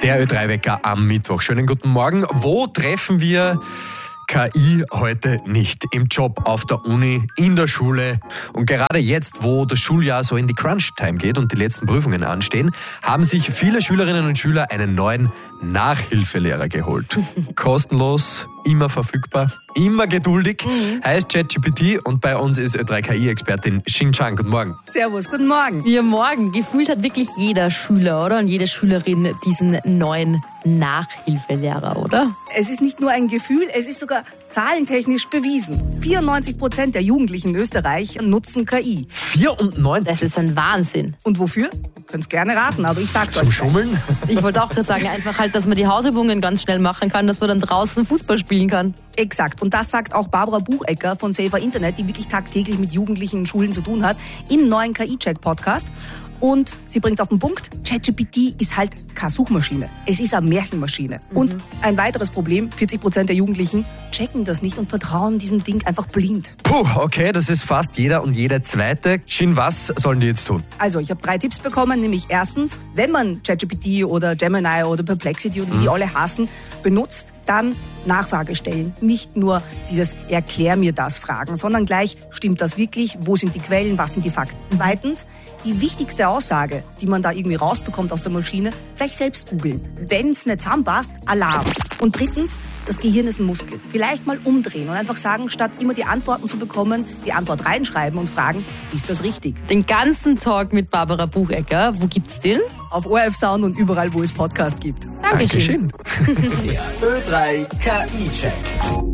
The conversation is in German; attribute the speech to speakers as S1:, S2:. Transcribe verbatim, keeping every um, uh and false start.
S1: Der Ö drei Wecker am Mittwoch. Schönen guten Morgen. Wo treffen wir K I heute nicht? Im Job, auf der Uni, in der Schule. Und gerade jetzt, wo das Schuljahr so in die Crunch-Time geht und die letzten Prüfungen anstehen, haben sich viele Schülerinnen und Schüler einen neuen Nachhilfelehrer geholt. Kostenlos, immer verfügbar, immer geduldig. Mhm. Heißt ChatGPT und bei uns ist Ö drei K I-Expertin Xing Chang. Guten Morgen.
S2: Servus, guten Morgen.
S3: Ja, morgen. Gefühlt hat wirklich jeder Schüler, oder? Und jede Schülerin diesen neuen Nachhilfelehrer, oder?
S2: Es ist nicht nur ein Gefühl, es ist sogar zahlentechnisch bewiesen. vierundneunzig Prozent der Jugendlichen in Österreich nutzen K I.
S1: vierundneunzig?
S3: Das ist ein Wahnsinn.
S2: Und wofür? Ihr könnt es gerne raten, aber ich sag's
S1: Zum
S2: euch.
S1: Schummeln?
S3: Ich wollte auch gerade sagen, einfach halt, dass man die Hausübungen ganz schnell machen kann, dass man dann draußen Fußball spielen kann.
S2: Exakt. Und das sagt auch Barbara Buchecker von Safer Internet, die wirklich tagtäglich mit Jugendlichen in Schulen zu tun hat, im neuen K I-Check-Podcast. Und sie bringt auf den Punkt, ChatGPT ist halt keine Suchmaschine. Es ist eine Märchenmaschine. Mhm. Und ein weiteres Problem, vierzig Prozent der Jugendlichen checken das nicht und vertrauen diesem Ding einfach blind.
S1: Puh, okay, das ist fast jeder und jede Zweite. Shin, was sollen die jetzt tun?
S2: Also, ich habe drei Tipps bekommen, nämlich erstens, wenn man ChatGPT oder Gemini oder Perplexity oder wie die alle hassen, benutzt, dann Nachfrage stellen. Nicht nur dieses Erklär mir das Fragen, sondern gleich, stimmt das wirklich? Wo sind die Quellen? Was sind die Fakten? Zweitens, die wichtigste Aussage, die man da irgendwie rausbekommt aus der Maschine, gleich selbst googeln. Wenn es nicht zusammenpasst, Alarm. Und drittens, das Gehirn ist ein Muskel. Vielleicht mal umdrehen und einfach sagen, statt immer die Antworten zu bekommen, die Antwort reinschreiben und fragen, ist das richtig?
S3: Den ganzen Talk mit Barbara Buchecker, wo gibt's den?
S2: Auf O R F Sound und überall, wo es Podcast gibt.
S3: Dankeschön.
S1: Dankeschön.
S4: Ö drei K I-Check.